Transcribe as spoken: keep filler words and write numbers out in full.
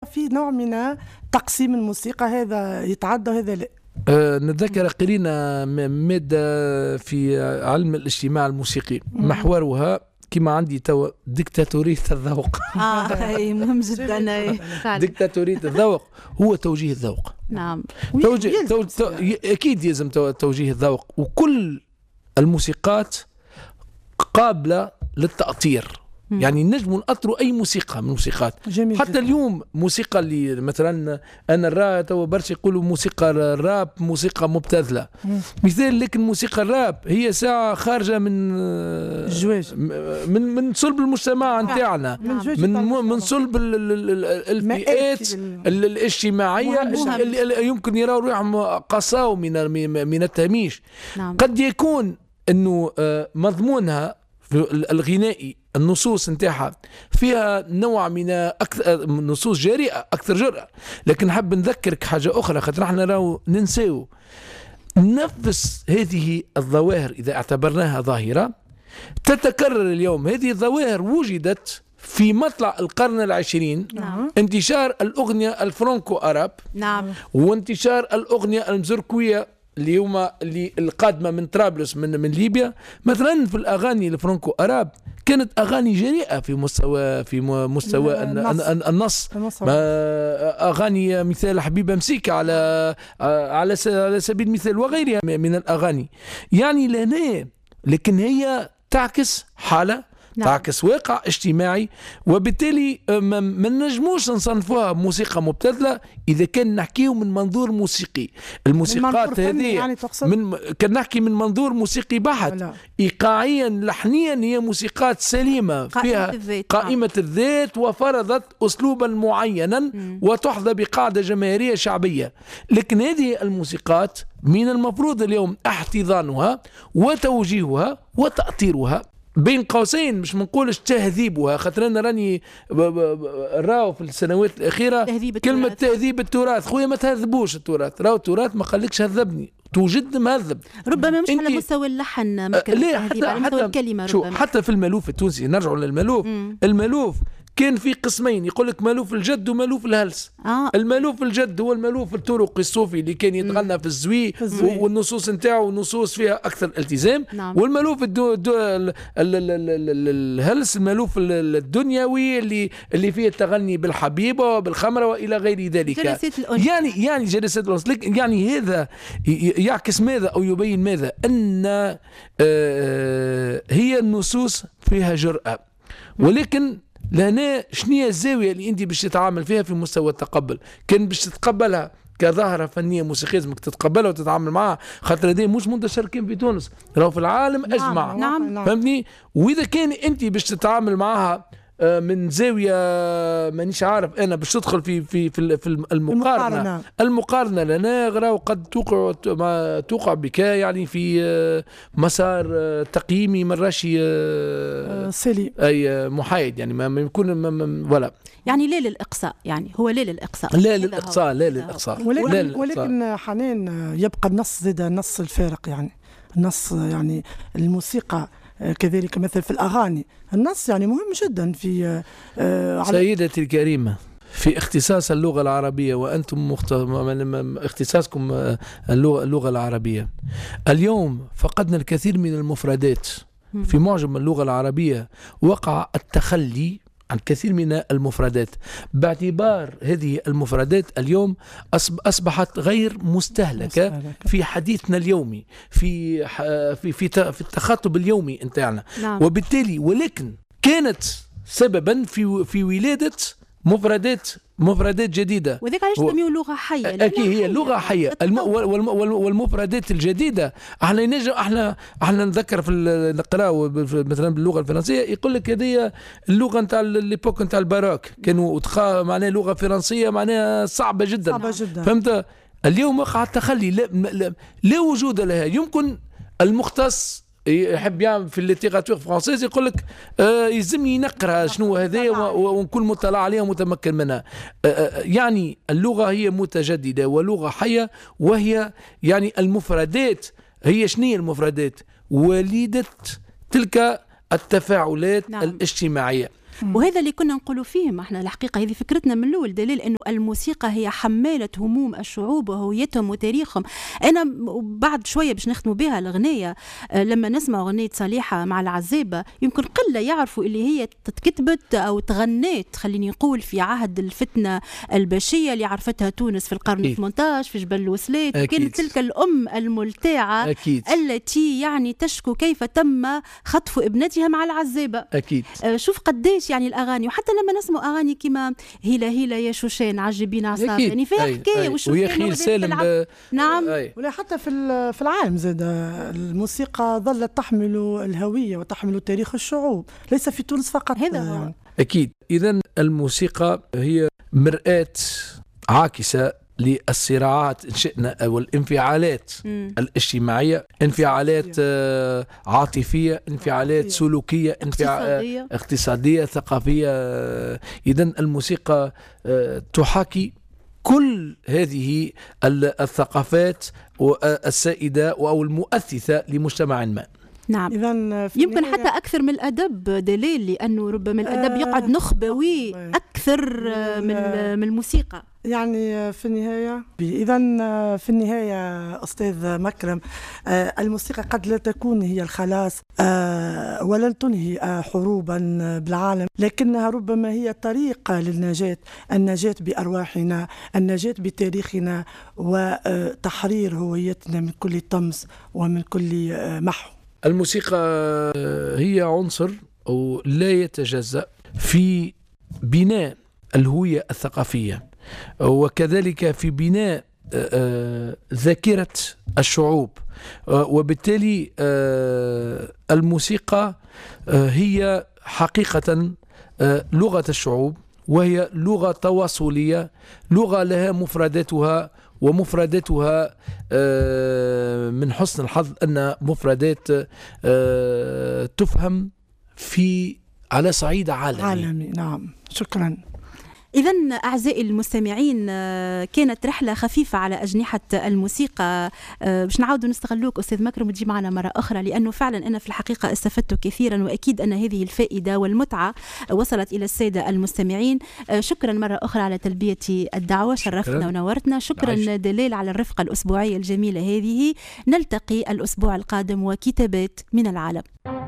في نوع من تقسيم الموسيقى، هذا يتعدى وهذا لا. أه نتذكر قرينا مادة في علم الاجتماع الموسيقي محورها كما عندي تو ديكتاتورية الذوق. اه مهم جدا. ديكتاتورية الذوق هو توجيه الذوق. نعم. توجيه تو... تو... اكيد يلزم تو... توجيه الذوق، وكل الموسيقات قابلة للتأطير. مم. يعني نجم نأطروا أي موسيقى من الموسيقات. حتى جدا. اليوم موسيقى اللي مثلا أنا الراب تو برشا يقولوا موسيقى الراب موسيقى مبتذلة. مم. مثال، لكن موسيقى الراب هي ساعة خارجة من الجواج، من من صلب المجتمع نتاعنا، من من, من صلب الفئات الاجتماعية اللي يمكن يراو روحهم قساو من من التهميش. نعم. قد يكون إنه مضمونها الغنائي النصوص نتاعها فيها نوع من أكثر نصوص جريئة أكثر جرأة، لكن نحب نذكرك حاجة أخرى خاطر نحن راهو ننساو نفس هذه الظواهر إذا اعتبرناها ظاهرة تتكرر اليوم. هذه الظواهر وجدت في مطلع القرن العشرين. نعم. انتشار الأغنية الفرنكو أراب. نعم. وانتشار الأغنية المزركوية اللي هما اللي القادمة من طرابلس من من ليبيا. مثلا في الأغاني الفرنكو أراب كانت أغاني جريئة في مستوى في مستوى النص. أغاني مثال حبيبة مسيكة على على على سبيل المثال وغيرها من الأغاني. يعني لهنا لكن هي تعكس حالة. نعم. تعكس واقع اجتماعي، وبالتالي ما نجموش نصنفوها موسيقى مبتذلة إذا كان نحكيه من منظور موسيقي. الموسيقات هذه يعني من كان نحكي من منظور موسيقي بحت. ولا. إيقاعيا لحنيا هي موسيقات سليمة فيها قائمة الذات, قائمة الذات وفرضت أسلوبا معينا. م. وتحظى بقاعدة جماهيرية شعبية. لكن هذه الموسيقات من المفروض اليوم احتضانها وتوجيهها وتأطيرها بين قوسين، مش منقولش تهذيبها، خاطر انا راني راو في السنوات الاخيره كلمه تهذيب التراث. خويا ما تهذبوش التراث، راو التراث ما قالكش هذبني، توجد مهذب. ربما مش على مستوى اللحن، ما كان التهذيب على مستوى الكلمه. شو ربما حتى في المالوف التونسي، نرجعوا للمالوف. مم. المالوف كان في قسمين، يقول لك مالوف الجد ومالوف الهلس. آه. المالوف الجد هو المالوف الطرقي الصوفي اللي كان يتغنى في الزوي, في الزوي. والنصوص نتاعو نصوص فيها اكثر التزام. نعم. والمالوف الدو دو الهلس المالوف الدنيوي اللي اللي فيه التغني بالحبيبه وبالخمره والى غير ذلك. يعني يعني جلسات الأنس. يعني هذا يعكس ماذا او يبين ماذا؟ ان هي النصوص فيها جرأة، ولكن لهنا شنية الزاوية اللي انت باش تتعامل فيها في مستوى التقبل؟ كان باش تتقبلها كظاهرة فنية موسيقية لازمك تتقبلها وتتعامل معها، خاطر هذه مش منتشر كان في تونس، راهو في العالم أجمع. نعم. نعم. فهمتني؟ وإذا كان انت باش تتعامل معها من زاوية مانيش عارف أنا باش تدخل في في في في المقارنة المقارنة, المقارنة لنا غراو قد توقع ما توقع بك يعني في مسار تقييمي مراشي سليم أي محايد، يعني ما يكون ولا يعني لا للإقصاء، يعني هو لا للإقصاء لا للإقصاء لا للإقصاء ولكن, لا ولكن حنان يبقى النص زاد النص الفارق، يعني النص يعني الموسيقى كذلك مثل في الأغاني النص يعني مهم جدا في آه سيدتي الكريمة في اختصاص اللغة العربية، وأنتم مخت... اختصاصكم اللغة, اللغة العربية. اليوم فقدنا الكثير من المفردات في معجم اللغة العربية، وقع التخلي عن كثير من المفردات باعتبار هذه المفردات اليوم أصبحت غير مستهلكة في حديثنا اليومي، في في في في التخاطب اليومي نتاعنا. نعم. وبالتالي ولكن كانت سببا في في ولادة مفردات مفردات جديدة، وذلك علاش نسميو لغة حية. أكيد هي لغة حية. الم... والمفردات الجديدة احنا نجم احنا احنا نذكر في القراءة مثلا باللغة الفرنسية يقول لك هذه اللغة نتاع ليبوك نتاع الباروك، كانوا معناها لغة فرنسية معناها صعبة جدا. صعبة جدا. فهمت؟ اليوم وقع التخلي، لا, لا, لا وجود لها. يمكن المختص يحب يعمل في الليتيراتور فرانسيز يقول لك آه يلزمني نقرا شنو هذايا ونكون مطلع عليها ومتمكن منها. آه يعني اللغة هي متجددة ولغة حية، وهي يعني المفردات هي شنية المفردات؟ وليدة تلك التفاعلات. نعم. الاجتماعية. وهذا اللي كنا نقولوا فيه احنا الحقيقة. هذه فكرتنا من الأول، دليل أنه الموسيقى هي حمالة هموم الشعوب وهويتهم وتاريخهم. أنا بعد شوية باش نختموا بها الأغنية، لما نسمع أغنية صليحة مع العزيبة يمكن قلة يعرفوا اللي هي تكتبت أو تغنيت خليني نقول في عهد الفتنة البشية اللي عرفتها تونس في القرن الثامن عشر في جبل الوسلات. كانت تلك الأم الملتاعة أكيد. التي يعني تشكو كيف تم خطف ابنتها مع العزيبة. أكيد. آه شوف قديش يعني الأغاني، وحتى لما نسمع أغاني كما هيلا هيلا يا شوشان عجبين عصاب يعني فيها حكاية ويا خيل سالم ب... نعم. ولا حتى في في العالم زاد الموسيقى ظلت تحمل الهوية وتحمل تاريخ الشعوب، ليس في تونس فقط. هذا هو يعني. أكيد. إذن الموسيقى هي مرآة عاكسة للصراعات إن شئنا أو الانفعالات م. الاجتماعية، انفعالات آه عاطفية، انفعالات عاطفية. سلوكية، اقتصادية. اقتصادية ثقافية. إذن الموسيقى آه تحاكي كل هذه الثقافات السائدة أو المؤثثة لمجتمع ما. نعم. يمكن حتى أكثر من الأدب دليل، لأنه ربما الأدب يقعد نخبوي أكثر من من الموسيقى. يعني في النهاية إذا في النهاية أستاذ مكرم، الموسيقى قد لا تكون هي الخلاص ولن تنهي حروبا بالعالم، لكنها ربما هي طريقة للنجاة، النجاة بأرواحنا، النجاة بتاريخنا، وتحرير هويتنا من كل طمس ومن كل محو. الموسيقى هي عنصر أو لا يتجزأ في بناء الهوية الثقافية، وكذلك في بناء ذاكرة الشعوب، وبالتالي الموسيقى هي حقيقة لغة الشعوب، وهي لغة تواصلية، لغة لها مفرداتها، ومفرداتها من حسن الحظ أن مفردات تفهم في على صعيد عالمي. عالمي. نعم. شكرا. إذن أعزائي المستمعين، كانت رحلة خفيفة على أجنحة الموسيقى. باش نعاودوا نستغلوك أستاذ مكرم وتجي معنا مرة أخرى، لأنه فعلا أنا في الحقيقة استفدت كثيرا، وأكيد أن هذه الفائدة والمتعة وصلت إلى السادة المستمعين. شكرا مرة أخرى على تلبية الدعوة، شرفتنا ونورتنا. شكرا عايش. دليل على الرفقة الأسبوعية الجميلة هذه. نلتقي الأسبوع القادم وكتابات من العالم.